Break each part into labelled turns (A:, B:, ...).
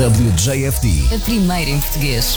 A: WJFD,
B: a primeira em português.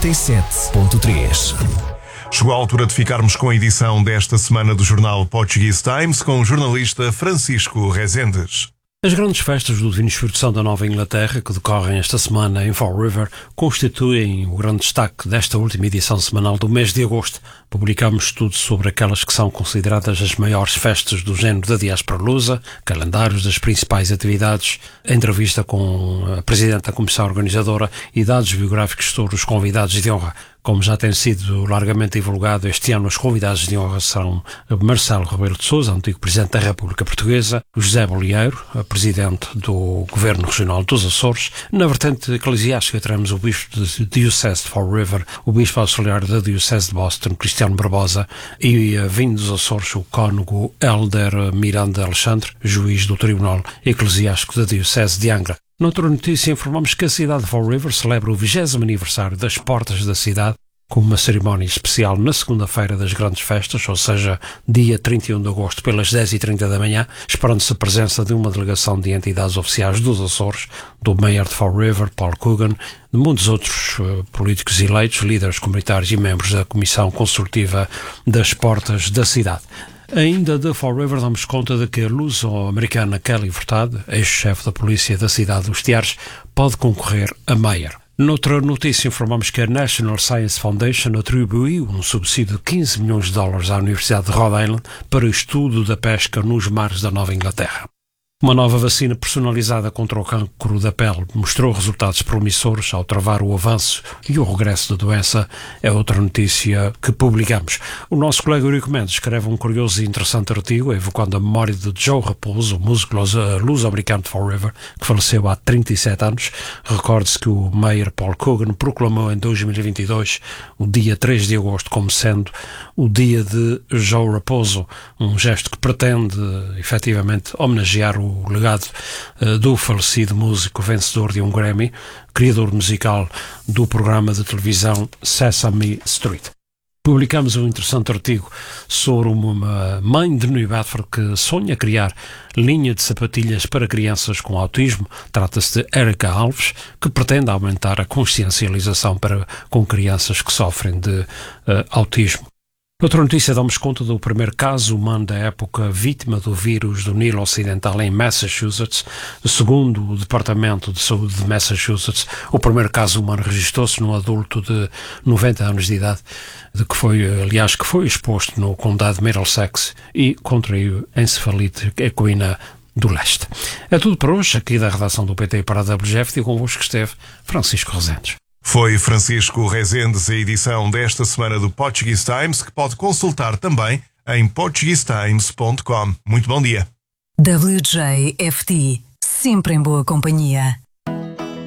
A: 97.3.
C: Chegou a altura de ficarmos com a edição desta semana do jornal Portuguese Times com o jornalista Francisco Rezendes.
D: As grandes festas do Divino Espírito Santo da Nova Inglaterra, que decorrem esta semana em Fall River, constituem o grande destaque desta última edição semanal do mês de agosto. Publicamos tudo sobre aquelas que são consideradas as maiores festas do género da diáspora lusa, calendários das principais atividades, entrevista com a Presidente da Comissão Organizadora e dados biográficos sobre os convidados de honra. Como já tem sido largamente divulgado, este ano os convidados de honra são Marcelo Rebelo de Sousa, antigo Presidente da República Portuguesa, José Bolieiro, Presidente do Governo Regional dos Açores. Na vertente eclesiástica teremos o Bispo de Diocese de Fall River, o Bispo Auxiliar da Diocese de Boston, Cristiano Barbosa, e vindo dos Açores o cônego Hélder Miranda Alexandre, juiz do Tribunal Eclesiástico da Diocese de Angra. Noutra notícia informamos que a cidade de Fall River celebra o 20º aniversário das portas da cidade, com uma cerimónia especial na segunda-feira das grandes festas, ou seja, dia 31 de agosto, pelas 10h30 da manhã, esperando-se a presença de uma delegação de entidades oficiais dos Açores, do Mayor de Fall River, Paul Coogan, de muitos outros políticos eleitos, líderes comunitários e membros da Comissão Consultiva das Portas da cidade. Ainda de Fall River damos conta de que a luso-americana Kelly Furtado, ex-chefe da polícia da cidade dos Tiares, pode concorrer a Mayor. Noutra notícia informamos que a National Science Foundation atribuiu um subsídio de 15 milhões de dólares à Universidade de Rhode Island para o estudo da pesca nos mares da Nova Inglaterra. Uma nova vacina personalizada contra o cancro da pele mostrou resultados promissores ao travar o avanço e o regresso da doença. É outra notícia que publicamos. O nosso colega Eurico Mendes escreve um curioso e interessante artigo evocando a memória de Joe Raposo, o músico luso-americano de Fall River, que faleceu há 37 anos. Recorde-se que o Mayor Paul Coogan proclamou em 2022 o dia 3 de agosto como sendo o dia de Joe Raposo, um gesto que pretende efetivamente homenagear o legado do falecido músico vencedor de um Grammy, criador musical do programa de televisão Sesame Street. Publicamos um interessante artigo sobre uma mãe de New Bedford que sonha criar linha de sapatilhas para crianças com autismo. Trata-se de Erica Alves, que pretende aumentar a consciencialização com crianças que sofrem de autismo. Outra notícia, damos conta do primeiro caso humano da época vítima do vírus do Nilo Ocidental em Massachusetts. Segundo o Departamento de Saúde de Massachusetts, o primeiro caso humano registrou-se num adulto de 90 anos de idade, que foi exposto no condado de Middlesex e contraiu encefalite equina do leste. É tudo para hoje, aqui da redação do PT para a WGF, e convosco esteve Francisco Rezendes.
C: Foi Francisco Rezendes a edição desta semana do Portuguese Times, que pode consultar também em portuguesetimes.com. Muito bom dia.
B: WJFD, sempre em boa companhia.